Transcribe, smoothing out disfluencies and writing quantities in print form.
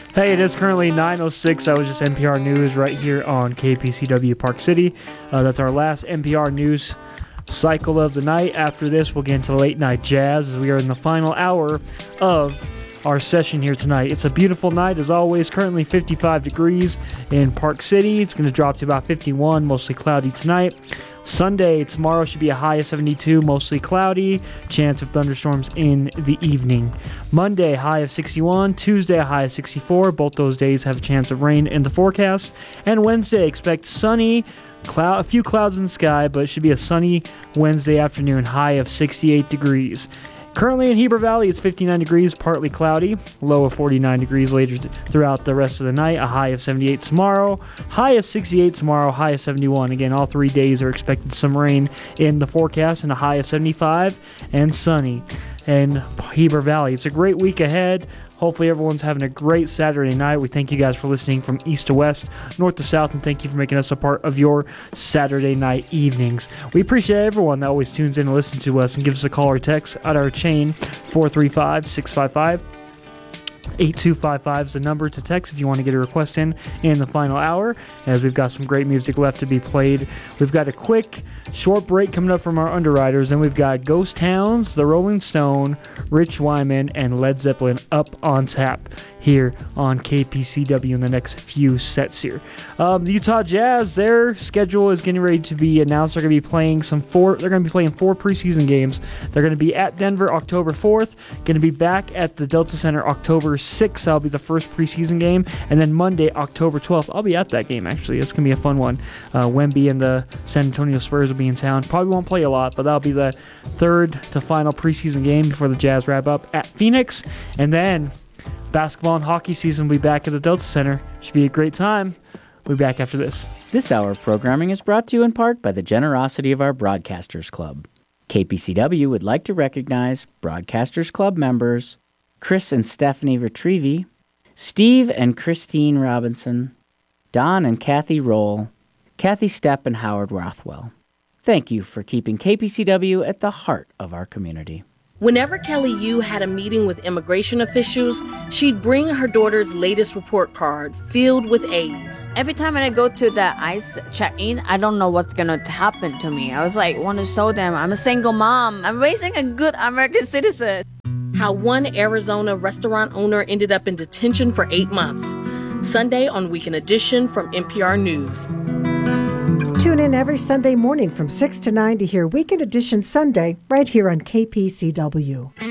Hey, it is currently 9:06. That was just NPR News right here on KPCW Park City. That's our last NPR News cycle of the night. After this, we'll get into late night jazz as we are in the final hour of our session here tonight. It's a beautiful night as always, currently 55 degrees in Park City. It's going to drop to about 51, mostly cloudy tonight. Sunday, tomorrow should be a high of 72, mostly cloudy, chance of thunderstorms in the evening. Monday, high of 61, Tuesday, a high of 64. Both those days have a chance of rain in the forecast. And Wednesday, expect sunny, a few clouds in the sky, but it should be a sunny Wednesday afternoon, high of 68 degrees. Currently in Heber Valley, it's 59 degrees, partly cloudy, low of 49 degrees later throughout the rest of the night, a high of 78 tomorrow, high of 68 tomorrow, high of 71. Again, all 3 days are expected some rain in the forecast and a high of 75 and sunny in Heber Valley. It's a great week ahead. Hopefully everyone's having a great Saturday night. We thank you guys for listening from east to west, north to south, and thank you for making us a part of your Saturday night evenings. We appreciate everyone that always tunes in and listens to us and gives us a call or text at our chain, 435-655. 8255 is the number to text if you want to get a request in the final hour, as we've got some great music left to be played. We've got a quick, short break coming up from our underwriters, then we've got Ghost Towns, The Rolling Stone, Rich Wyman, and Led Zeppelin up on tap here on KPCW in the next few sets here. The Utah Jazz, their schedule is getting ready to be announced. They're going to be playing four preseason games. They're going to be at Denver October 4th, going to be back at the Delta Center October 6th. That'll be the first preseason game, and then Monday, October 12th. I'll be at that game, actually. It's going to be a fun one. Wemby and the San Antonio Spurs will be in town. Probably won't play a lot, but that'll be the third to final preseason game before the Jazz wrap up at Phoenix, and then basketball and hockey season will be back at the Delta Center. Should be a great time. We'll be back after this. This hour of programming is brought to you in part by the generosity of our Broadcasters Club. KPCW would like to recognize Broadcasters Club members Chris and Stephanie Retrievi, Steve and Christine Robinson, Don and Kathy Roll, Kathy Stepp and Howard Rothwell. Thank you for keeping KPCW at the heart of our community. Whenever Kelly Yu had a meeting with immigration officials, she'd bring her daughter's latest report card filled with A's. Every time I go to the ICE check-in, I don't know what's going to happen to me. I was like, want to show them I'm a single mom. I'm raising a good American citizen. How one Arizona restaurant owner ended up in detention for 8 months. Sunday on Weekend Edition from NPR News. Tune in every Sunday morning from 6 to 9 to hear Weekend Edition Sunday right here on KPCW.